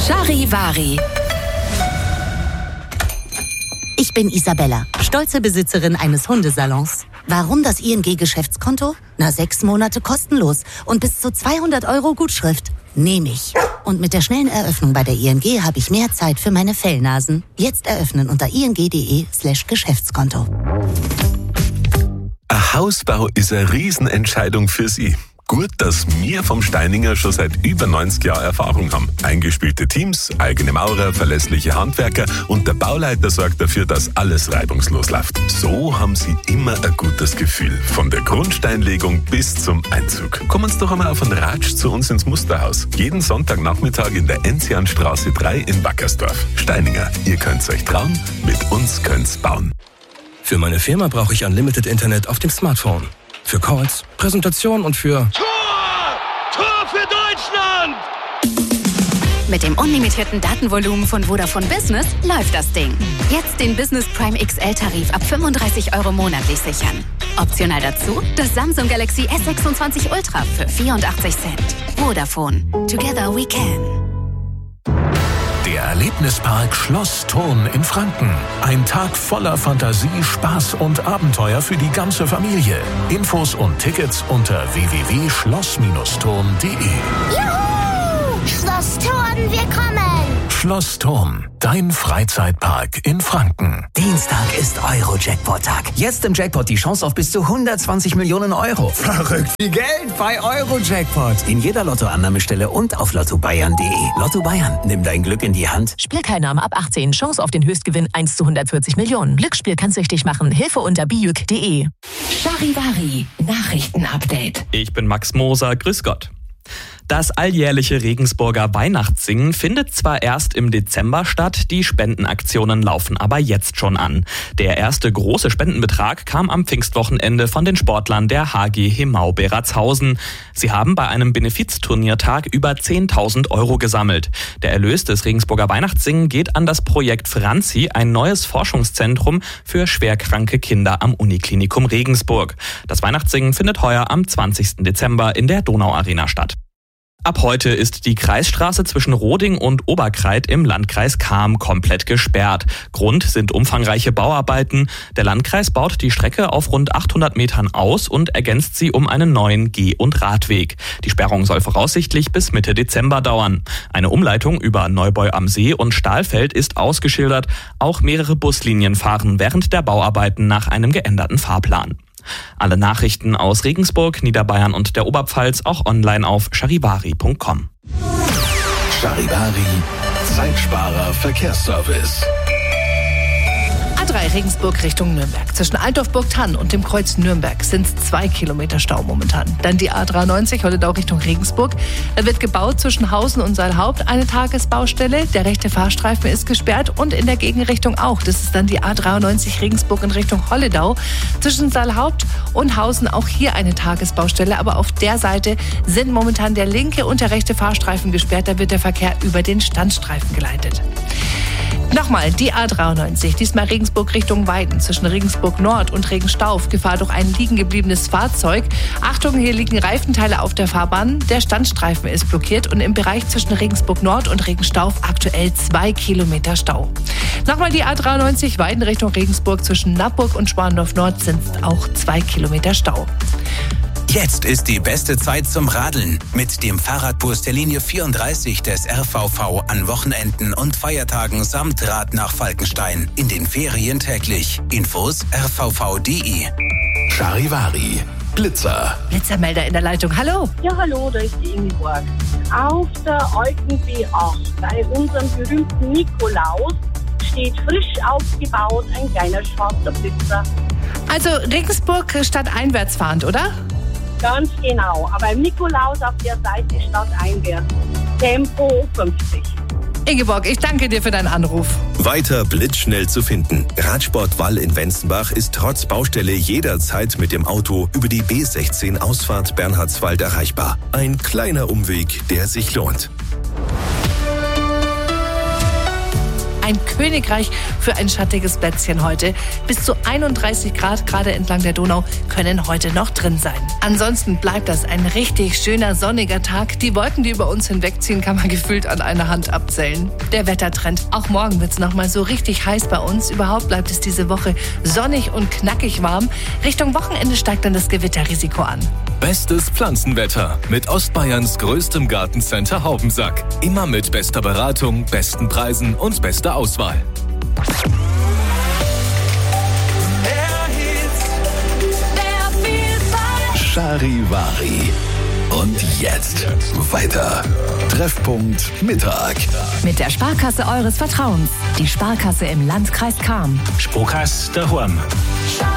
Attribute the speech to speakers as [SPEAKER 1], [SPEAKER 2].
[SPEAKER 1] Charivari.
[SPEAKER 2] Ich bin Isabella, stolze Besitzerin eines Hundesalons. Warum das ING-Geschäftskonto? 6 Monate kostenlos und bis zu 200 € Gutschrift. Nehme ich. Und mit der schnellen Eröffnung bei der ING habe ich mehr Zeit für meine Fellnasen. Jetzt eröffnen unter ing.de/Geschäftskonto.
[SPEAKER 3] Ein Hausbau ist eine Riesenentscheidung für Sie. Gut, dass wir vom Steininger schon seit über 90 Jahren Erfahrung haben. Eingespielte Teams, eigene Maurer, verlässliche Handwerker und der Bauleiter sorgt dafür, dass alles reibungslos läuft. So haben Sie immer ein gutes Gefühl. Von der Grundsteinlegung bis zum Einzug. Kommen Sie doch einmal auf einen Ratsch zu uns ins Musterhaus. Jeden Sonntagnachmittag in der Enzianstraße 3 in Wackersdorf. Steininger, ihr könnt's euch trauen, mit uns könnt's bauen.
[SPEAKER 4] Für meine Firma brauche ich Unlimited Internet auf dem Smartphone. Für Calls, Präsentation und für...
[SPEAKER 5] Tor für Deutschland!
[SPEAKER 1] Mit dem unlimitierten Datenvolumen von Vodafone Business läuft das Ding. Jetzt den Business Prime XL-Tarif ab 35 € monatlich sichern. Optional dazu das Samsung Galaxy S26 Ultra für 84 Cent. Vodafone. Together we can.
[SPEAKER 6] Der Erlebnispark Schloss Thurn in Franken. Ein Tag voller Fantasie, Spaß und Abenteuer für die ganze Familie. Infos und Tickets unter www.schloss-thurn.de.
[SPEAKER 7] Juhu! Schloss Thurn, wir kommen!
[SPEAKER 6] Schloss Thurn, dein Freizeitpark in Franken.
[SPEAKER 8] Dienstag ist Euro-Jackpot-Tag. Jetzt im Jackpot die Chance auf bis zu 120 Millionen €. Verrückt viel Geld bei Euro-Jackpot. In jeder Lottoannahmestelle und auf lottobayern.de. Lotto Bayern, nimm dein Glück in die Hand.
[SPEAKER 9] Spielteilnahme ab 18. Chance auf den Höchstgewinn 1 zu 140 Millionen. Glücksspiel kann süchtig machen. Hilfe unter biuk.de.
[SPEAKER 1] Charivari. Nachrichtenupdate.
[SPEAKER 10] Ich bin Max Moser. Grüß Gott. Das alljährliche Regensburger Weihnachtssingen findet zwar erst im Dezember statt, die Spendenaktionen laufen aber jetzt schon an. Der erste große Spendenbetrag kam am Pfingstwochenende von den Sportlern der HG Hemau Beratshausen. Sie haben bei einem Benefizturniertag über 10.000 € gesammelt. Der Erlös des Regensburger Weihnachtssingen geht an das Projekt Franzi, ein neues Forschungszentrum für schwerkranke Kinder am Uniklinikum Regensburg. Das Weihnachtssingen findet heuer am 20. Dezember in der Donauarena statt. Ab heute ist die Kreisstraße zwischen Roding und Oberkreit im Landkreis Cham komplett gesperrt. Grund sind umfangreiche Bauarbeiten. Der Landkreis baut die Strecke auf rund 800 Metern aus und ergänzt sie um einen neuen Geh- und Radweg. Die Sperrung soll voraussichtlich bis Mitte Dezember dauern. Eine Umleitung über Neubeu am See und Stahlfeld ist ausgeschildert. Auch mehrere Buslinien fahren während der Bauarbeiten nach einem geänderten Fahrplan. Alle Nachrichten aus Regensburg, Niederbayern und der Oberpfalz auch online auf charivari.com.
[SPEAKER 6] Charivari, Zeitsparer Verkehrsservice.
[SPEAKER 11] A3 Regensburg Richtung Nürnberg. Zwischen Altdorf-Burgthann und dem Kreuz Nürnberg sind es 2 Kilometer Stau momentan. Dann die A93 Holledau Richtung Regensburg. Da wird gebaut zwischen Hausen und Seilhaupt. Eine Tagesbaustelle. Der rechte Fahrstreifen ist gesperrt und in der Gegenrichtung auch. Das ist dann die A93 Regensburg in Richtung Holledau. Zwischen Seilhaupt und Hausen auch hier eine Tagesbaustelle. Aber auf der Seite sind momentan der linke und der rechte Fahrstreifen gesperrt. Da wird der Verkehr über den Standstreifen geleitet. Nochmal die A93, diesmal Regensburg Richtung Weiden, zwischen Regensburg Nord und Regenstauf, Gefahr durch ein liegen gebliebenes Fahrzeug. Achtung, hier liegen Reifenteile auf der Fahrbahn, der Standstreifen ist blockiert und im Bereich zwischen Regensburg Nord und Regenstauf aktuell 2 Kilometer Stau. Nochmal die A93 Weiden Richtung Regensburg, zwischen Nappburg und Schwandorf Nord sind auch 2 Kilometer Stau.
[SPEAKER 12] Jetzt ist die beste Zeit zum Radeln. Mit dem Fahrradbus der Linie 34 des RVV an Wochenenden und Feiertagen samt Rad nach Falkenstein. In den Ferien täglich. Infos rvv.de.
[SPEAKER 6] Charivari, Blitzer.
[SPEAKER 11] Blitzermelder in der Leitung. Hallo.
[SPEAKER 13] Ja, hallo, da ist die Ingeborg. Auf der alten B8 bei unserem berühmten Nikolaus steht frisch aufgebaut ein kleiner schwarzer Blitzer.
[SPEAKER 11] Also Regensburg stadteinwärts fahrend, oder?
[SPEAKER 13] Ganz genau, aber im Nikolaus auf der Seite stadteinwärts. Tempo 50.
[SPEAKER 11] Ingeborg, ich danke dir für deinen Anruf.
[SPEAKER 14] Weiter blitzschnell zu finden. Radsport Wall in Wenzenbach ist trotz Baustelle jederzeit mit dem Auto über die B16 Ausfahrt Bernhardswald erreichbar. Ein kleiner Umweg, der sich lohnt.
[SPEAKER 11] Ein Königreich für ein schattiges Plätzchen heute. Bis zu 31 Grad, gerade entlang der Donau, können heute noch drin sein. Ansonsten bleibt das ein richtig schöner sonniger Tag. Die Wolken, die über uns hinwegziehen, kann man gefühlt an einer Hand abzählen. Der Wettertrend. Auch morgen wird es nochmal so richtig heiß bei uns. Überhaupt bleibt es diese Woche sonnig und knackig warm. Richtung Wochenende steigt dann das Gewitterrisiko an.
[SPEAKER 15] Bestes Pflanzenwetter mit Ostbayerns größtem Gartencenter Haubensack. Immer mit bester Beratung, besten Preisen und bester Auswahl.
[SPEAKER 6] Charivari. Und jetzt weiter. Treffpunkt Mittag.
[SPEAKER 9] Mit der Sparkasse eures Vertrauens. Die Sparkasse im Landkreis Cham.
[SPEAKER 16] Sparkasse daheim.